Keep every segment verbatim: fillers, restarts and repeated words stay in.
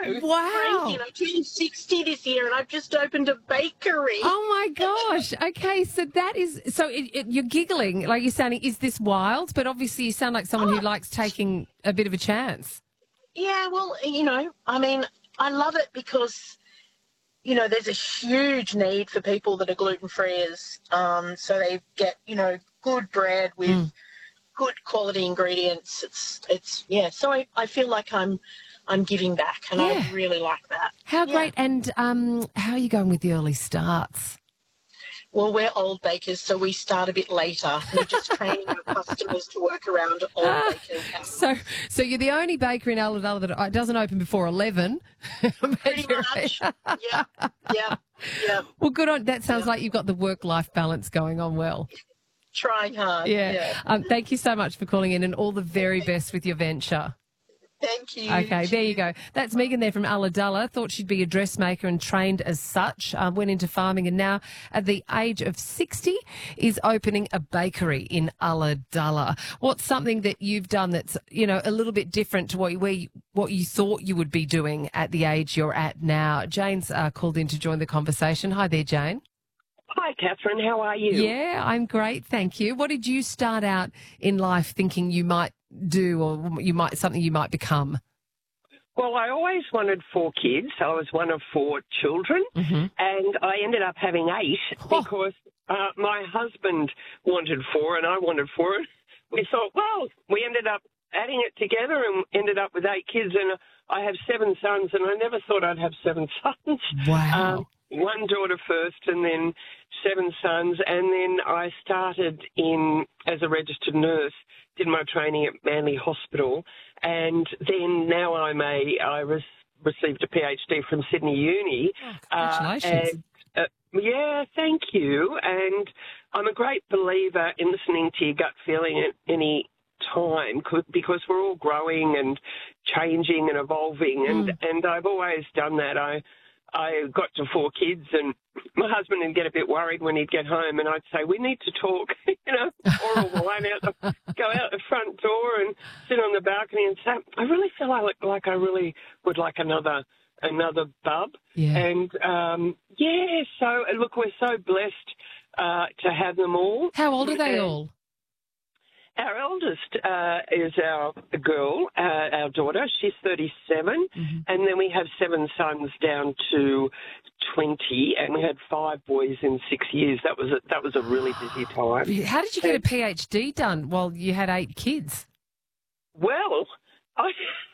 Wow. Crazy. And I turned sixty this year and I've just opened a bakery. Oh, my gosh. Okay, so that is – so it, it, you're giggling, like you're sounding, is this wild? But obviously you sound like someone Oh. who likes taking a bit of a chance. Yeah, well, you know, I mean, I love it because, you know, there's a huge need for people that are gluten-freeers. Um, so they get, you know, good bread with mm. good quality ingredients. It's, it's yeah, so I, I feel like I'm I'm giving back, and yeah. I really like that. How yeah. great. And um, how are you going with the early starts? Well, we're old bakers, so we start a bit later. We're just training our customers to work around old ah, baking hours. So, so you're the only bakery in Ulladulla that doesn't open before eleven. Pretty much. yeah, yeah, yeah. Well, good on. That sounds yeah. like you've got the work-life balance going on well. Trying hard. Yeah. yeah. Um, thank you so much for calling in, and all the very best with your venture. Thank you. Okay, there you go. That's Megan there from Ulladulla. Thought she'd be a dressmaker and trained as such. Um, went into farming and now, at the age of sixty, is opening a bakery in Ulladulla. What's something that you've done that's, you know, a little bit different to what you, where you, what you thought you would be doing at the age you're at now? Jane's uh, called in to join the conversation. Hi there, Jane. Hi, Catherine. How are you? Yeah, I'm great, thank you. What did you start out in life thinking you might do, or you might something you might become? Well, I always wanted four kids. I was one of four children, mm-hmm. and I ended up having eight oh. because uh, my husband wanted four and I wanted four. We thought, well, we ended up adding it together and ended up with eight kids, and I have seven sons, and I never thought I'd have seven sons. Wow. Um, one daughter first and then seven sons, and then I started in as a registered nurse, did my training at Manly Hospital, and then now I'm a, I res, received a PhD from Sydney Uni. Oh, congratulations. Uh, and, uh, yeah, thank you. And I'm a great believer in listening to your gut feeling at any time, because we're all growing and changing and evolving, and, mm. and I've always done that. I I got to four kids, and my husband would get a bit worried when he'd get home, and I'd say, we need to talk, you know, pour all the wine out, the, go out the front door and sit on the balcony and say, I really feel like, like I really would like another another bub. Yeah. And, um, yeah, so, look, we're so blessed uh, to have them all. How old are they and, all? Our eldest uh, is our girl, uh, our daughter. She's thirty-seven, mm-hmm. and then we have seven sons down to twenty, and we had five boys in six years. That was a, that was a really busy time. How did you get a PhD done while you had eight kids? Well, I,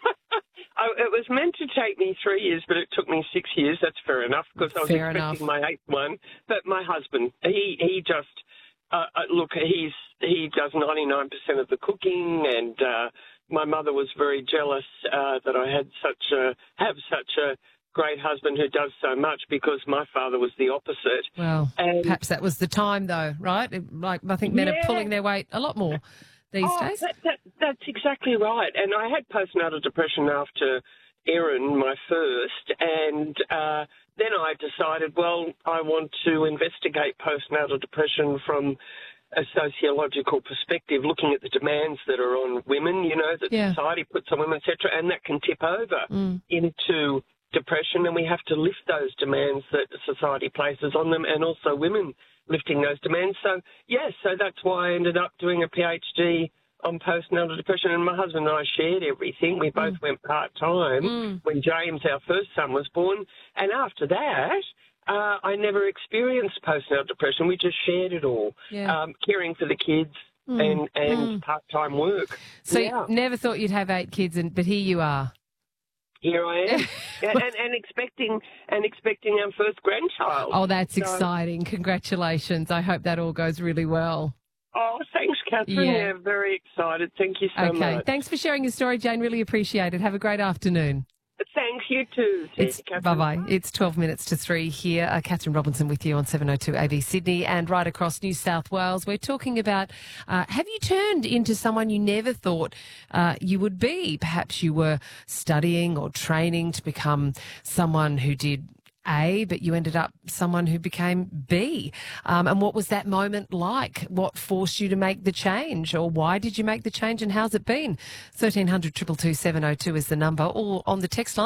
I, it was meant to take me three years, but it took me six years. That's fair enough, because I was fair expecting enough. my eighth one. But my husband, he he just. Uh, look, he's he does ninety-nine percent of the cooking, and uh, my mother was very jealous uh, that I had such a have such a great husband who does so much, because my father was the opposite. Well, and, perhaps that was the time, though, right? Like I think men yeah. are pulling their weight a lot more these oh, days. That, that, that's exactly right. And I had postnatal depression after Erin, my first, and uh, then I decided, well, I want to investigate postnatal depression from a sociological perspective, looking at the demands that are on women, you know, that yeah. society puts on women, et cetera, and that can tip over mm. into depression, and we have to lift those demands that society places on them, and also women lifting those demands. So, yes, so that's why I ended up doing a PhD on postnatal depression, and my husband and I shared everything. We both mm. went part-time mm. when James, our first son, was born, and after that, uh, I never experienced postnatal depression. We just shared it all, yeah. um, caring for the kids mm. and, and mm. part-time work. So yeah. you never thought you'd have eight kids, and but here you are. Here I am, and, and, and expecting and expecting our first grandchild. Oh, that's so, exciting! Congratulations! I hope that all goes really well. Oh, thanks, Catherine. Yeah. yeah, very excited. Thank you so okay. much. Okay, thanks for sharing your story, Jane. Really appreciate it. Have a great afternoon. Thanks, you too. It's, bye-bye. It's twelve minutes to three here. Uh, Catherine Robinson with you on seven oh two A B Sydney and right across New South Wales. We're talking about, uh, have you turned into someone you never thought uh, you would be? Perhaps you were studying or training to become someone who did A, but you ended up someone who became B. Um, and what was that moment like? What forced you to make the change, or why did you make the change, and how's it been? thirteen hundred, two two two, seven oh two is the number, or on the text line.